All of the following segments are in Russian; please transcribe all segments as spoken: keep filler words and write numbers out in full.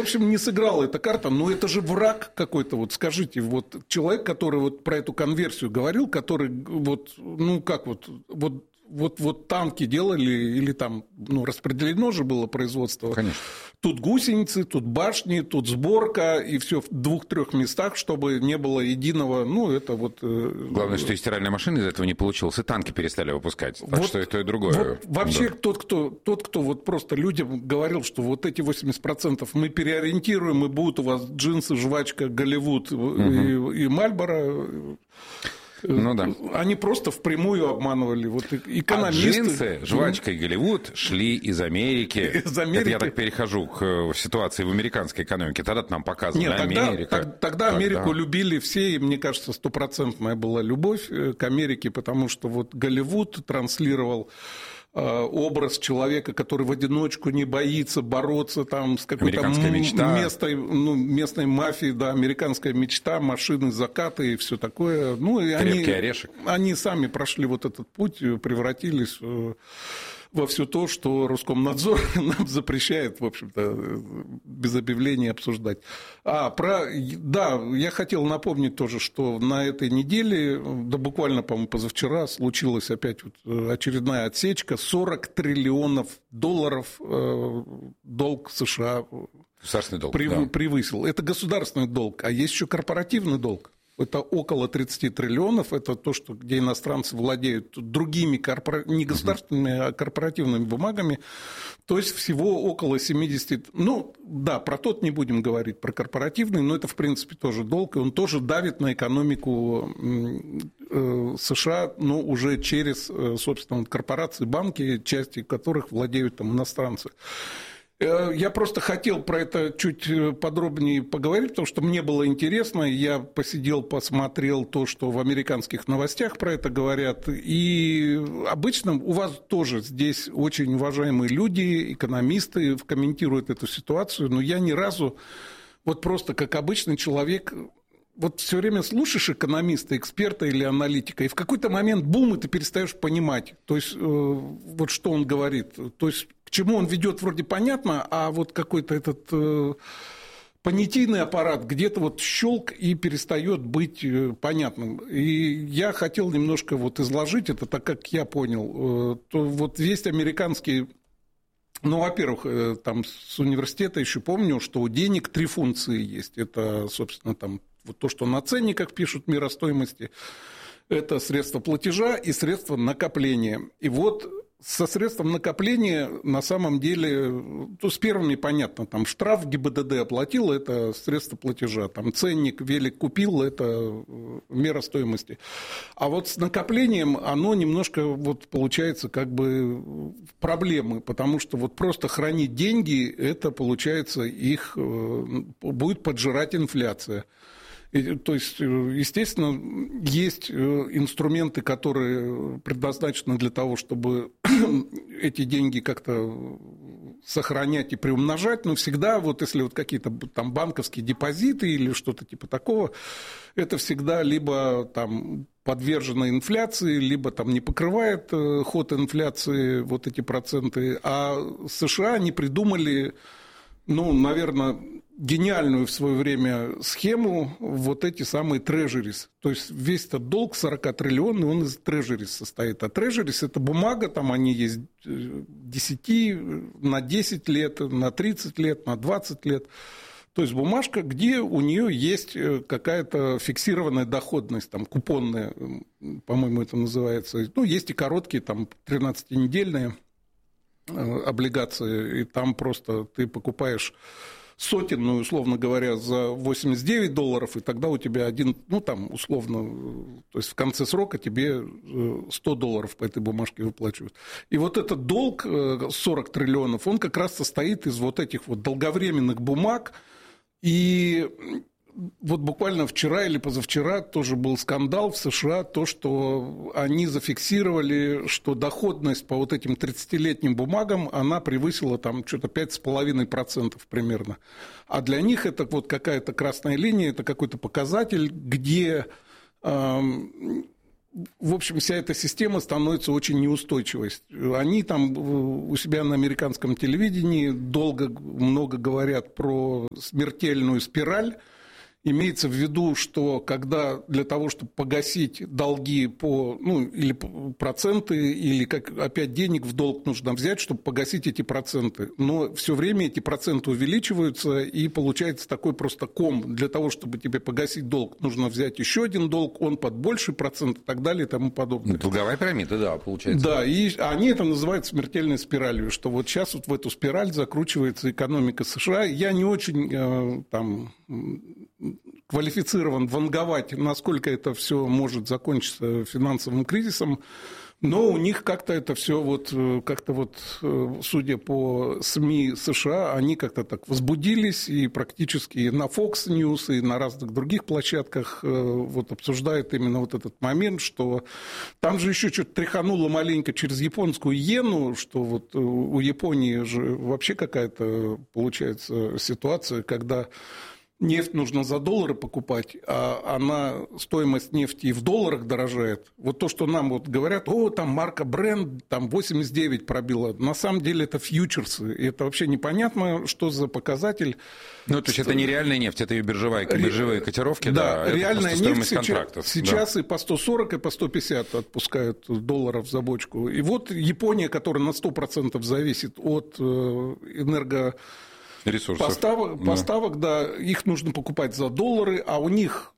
общем, не сыграла эта карта, но это же враг какой-то, вот скажите, вот человек, который вот про эту конверсию говорил, который вот, ну как вот, вот Вот, вот танки делали, или там ну, распределено же было производство. Конечно. Тут гусеницы, тут башни, тут сборка, и все в двух-трех местах, чтобы не было единого, ну, это вот... Главное, что и стиральная машина из этого не получилась, и танки перестали выпускать. Так вот, что и то, и другое. Вот вообще да. тот, кто, тот, кто вот просто людям говорил, что вот эти восемьдесят процентов мы переориентируем, и будут у вас джинсы, жвачка, Голливуд угу. и, и Мальборо... Ну, да. Они просто впрямую обманывали. Вот экономисты. А джинсы, жвачка и Голливуд шли из Америки. Из Америки. Это я так перехожу к ситуации в американской экономике. Тогда нам показывали Нет, тогда, Америка. Тогда, тогда Америку любили все, и мне кажется, стопроцентная была любовь к Америке, потому что вот Голливуд транслировал образ человека, который в одиночку не боится бороться там, с какой-то местной, ну, местной мафией, да, американская мечта, машины, закаты и все такое. Ну, и крепкий они, орешек. Они сами прошли вот этот путь, превратились во все то, что Роскомнадзор нам запрещает, в общем-то, без объявления обсуждать. А, про... Да, я хотел напомнить тоже, что на этой неделе, да буквально, по-моему, позавчера, случилась опять вот очередная отсечка, сорок триллионов долларов э, долг США государственный долг, прев... да. превысил. Это государственный долг, а есть еще корпоративный долг. Это около тридцать триллионов, это то, что, где иностранцы владеют другими, корпора... не государственными, а корпоративными бумагами, то есть всего около семьдесят, ну да, про тот не будем говорить, про корпоративный, но это в принципе тоже долг, и он тоже давит на экономику США, но уже через, собственно, корпорации, банки, части которых владеют там иностранцы. Я просто хотел про это чуть подробнее поговорить, потому что мне было интересно. Я посидел, посмотрел то, что в американских новостях про это говорят. И обычно у вас тоже здесь очень уважаемые люди, экономисты, комментируют эту ситуацию. Но я ни разу, вот просто как обычный человек... Вот все время слушаешь экономиста, эксперта или аналитика, и в какой-то момент бум, и ты перестаешь понимать, то есть, э, вот что он говорит. То есть, к чему он ведет, вроде понятно, а вот какой-то этот э, понятийный аппарат где-то вот щелк и перестает быть э, понятным. И я хотел немножко вот изложить это, так как я понял. Э, то вот весь американский... Ну, во-первых, там с университета еще помню, что у денег три функции есть. Это, собственно, там вот то, что на ценниках пишут миростоимости, это средства платежа и средства накопления. И вот со средством накопления на самом деле, то с первыми понятно, там штраф ГИБДД оплатил, это средства платежа, там ценник, велик купил, это мера стоимости. А вот с накоплением оно немножко вот получается как бы проблемы, потому что вот просто хранить деньги, это получается их будет поджирать инфляция. И, то есть, естественно, есть инструменты, которые предназначены для того, чтобы эти деньги как-то сохранять и приумножать, но всегда, вот если вот какие-то там банковские депозиты или что-то типа такого, это всегда либо там подвержено инфляции, либо там не покрывает ход инфляции вот эти проценты, а США не придумали, ну, наверное, гениальную в свое время схему вот эти самые трежерис. То есть весь этот долг сорок триллионов, он из трежерис состоит. А трежерис – это бумага, там они есть десять, на десять лет, на тридцать лет, на двадцать лет. То есть бумажка, где у нее есть какая-то фиксированная доходность, там купонная, по-моему, это называется. Ну, есть и короткие, там тринадцатинедельные облигации, и там просто ты покупаешь сотенную, условно говоря, за восемьдесят девять долларов, и тогда у тебя один, ну, там, условно, то есть в конце срока тебе сто долларов по этой бумажке выплачивают. И вот этот долг сорок триллионов, он как раз состоит из вот этих вот долговременных бумаг, и вот буквально вчера или позавчера тоже был скандал в США, то, что они зафиксировали, что доходность по вот этим тридцатилетним бумагам, она превысила там что-то пять с половиной процентов примерно. А для них это вот какая-то красная линия, это какой-то показатель, где э, в общем, вся эта система становится очень неустойчивой. Они там у себя на американском телевидении долго, много говорят про смертельную спираль. Имеется в виду, что когда для того, чтобы погасить долги по, ну, или проценты, или как, опять денег в долг нужно взять, чтобы погасить эти проценты. Но все время эти проценты увеличиваются, и получается такой просто ком. Для того, чтобы тебе погасить долг, нужно взять еще один долг, он под больший процент и так далее и тому подобное. Долговая пирамида, да, получается. Да, и они это называют смертельной спиралью, что вот сейчас вот в эту спираль закручивается экономика США. Я не очень там квалифицирован ванговать, насколько это все может закончиться финансовым кризисом, но у них как-то это все вот, как-то вот, судя по СМИ США, они как-то так возбудились и практически на Fox News и на разных других площадках вот обсуждают именно вот этот момент, что там же еще что-то тряхануло маленько через японскую иену, что вот у Японии же вообще какая-то получается ситуация, когда нефть нужно за доллары покупать, а она, стоимость нефти и в долларах дорожает. Вот то, что нам вот говорят, о, там марка Brent, там восемьдесят девять пробила. На самом деле это фьючерсы. И это вообще непонятно, что за показатель. Ну, то есть это не реальная нефть, это ее биржевая, биржевые котировки. Да, да, реальная нефть сейчас, контрактов. сейчас да. и по сто сорок, и по сто пятьдесят отпускают долларов за бочку. И вот Япония, которая на сто процентов зависит от энерго... Ресурсов. Поставок, да. поставок, да, их нужно покупать за доллары, а у них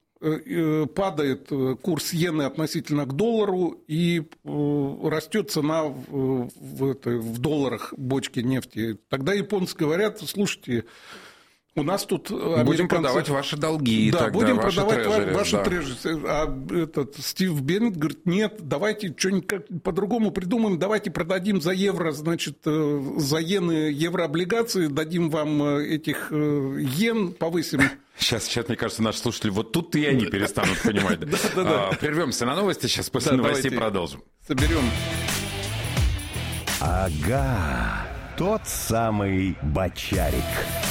падает курс иены относительно к доллару, и растет цена в, в, это, в долларах бочки нефти. Тогда японцы говорят, слушайте, у нас тут американцы... Будем продавать ваши долги. Да, тогда, будем ваши продавать трежерис, ваши да. трежерис. А этот Стив Беннет говорит, нет, давайте что-нибудь по-другому придумаем, давайте продадим за евро, значит, за иены еврооблигации, дадим вам этих иен, повысим. Сейчас, сейчас, мне кажется, наши слушатели вот тут и они перестанут понимать. Прервемся на новости, сейчас после новостей продолжим. Соберем. Ага, тот самый бочарик.